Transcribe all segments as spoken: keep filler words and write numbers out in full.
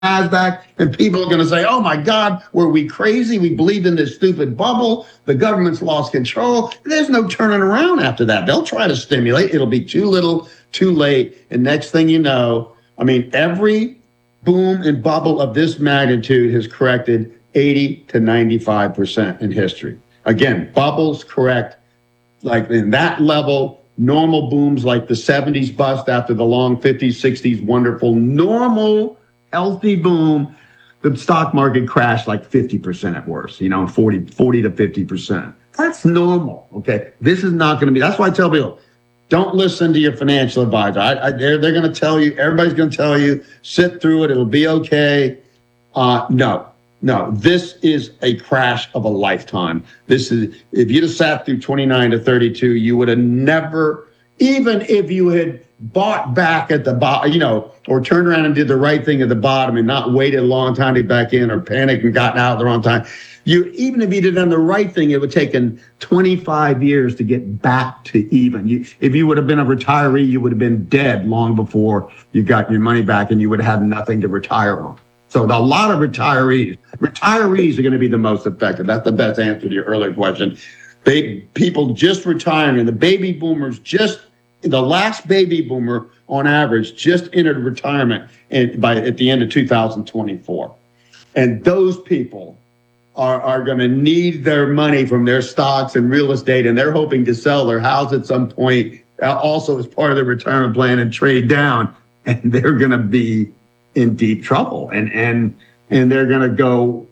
NASDAQ, and people are going to say, oh my God, were we crazy? We believed in this stupid bubble. The government's lost control. There's no turning around after that. They'll try to stimulate. It'll be too little, too late. And next thing you know, I mean, every boom and bubble of this magnitude has corrected eighty to ninety-five percent in history. Again, bubbles correct like in that level. Normal booms like the seventies bust after the long fifties, sixties, wonderful, normal, healthy boom, the stock market crashed like fifty percent at worst, you know, forty, forty to fifty percent. That's normal, okay? This is not going to be, that's why I tell people, don't listen to your financial advisor. I, I, they're they're going to tell you, everybody's going to tell you, sit through it, it'll be okay. Uh, no, no, this is a crash of a lifetime. This is, if you'd have sat through twenty-nine to thirty-two, you would have never, even if you had bought back at the bottom, you know, or turned around and did the right thing at the bottom and not waited a long time to get back in, or panicked and gotten out at the wrong time. You, even if you'd have done the right thing, it would have taken twenty-five years to get back to even. You, if you would have been a retiree, you would have been dead long before you got your money back, and you would have had nothing to retire on. So a lot of retirees, retirees are going to be the most affected. That's the best answer to your earlier question. They, people just retiring, the baby boomers just, the last baby boomer on average just entered retirement in, by at the end of two thousand twenty-four. And those people are, are going to need their money from their stocks and real estate, and they're hoping to sell their house at some point, also as part of their retirement plan, and trade down, and they're going to be in deep trouble. And and and they're going to go,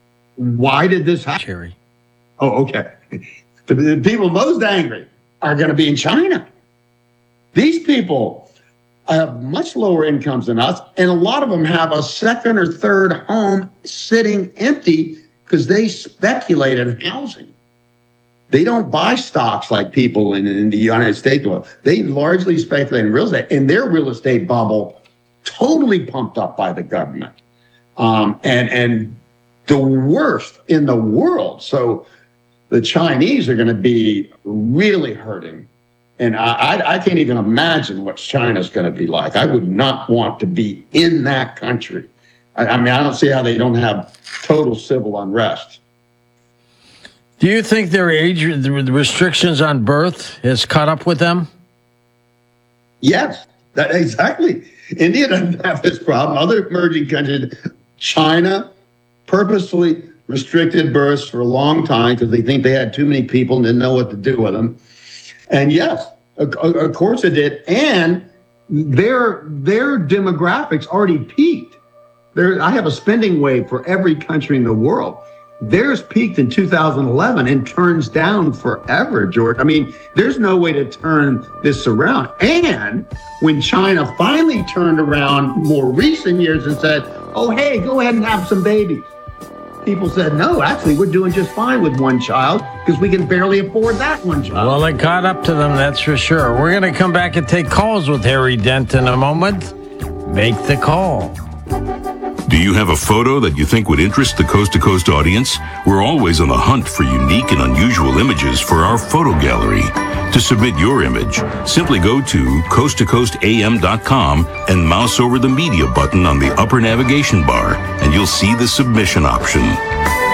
why did this happen? Jerry. Oh, okay. The, the people most angry are going to be in China. These people have much lower incomes than us, and a lot of them have a second or third home sitting empty because they speculate in housing. They don't buy stocks like people in, in the United States will. They largely speculate in real estate, and their real estate bubble totally pumped up by the government, um, and and the worst in the world. So the Chinese are going to be really hurting. And I, I, I can't even imagine what China's going to be like. I would not want to be in that country. I, I mean, I don't see how they don't have total civil unrest. Do you think their age, the restrictions on birth has caught up with them? Yes, that, exactly. India doesn't have this problem. Other emerging countries, China purposefully restricted births for a long time because they think they had too many people and didn't know what to do with them. And yes, of, of course it did. And their their demographics already peaked. There, I have a spending wave for every country in the world. Theirs peaked in two thousand eleven and turns down forever, George. I mean, there's no way to turn this around. And when China finally turned around more recent years and said, oh, hey, go ahead and have some babies, people said, no, actually, we're doing just fine with one child because we can barely afford that one child. Well, it caught up to them, that's for sure. We're going to come back and take calls with Harry Dent in a moment. Make the call. Do you have a photo that you think would interest the Coast to Coast audience? We're always on the hunt for unique and unusual images for our photo gallery. To submit your image, simply go to coast to coast a m dot com and mouse over the media button on the upper navigation bar, and you'll see the submission option.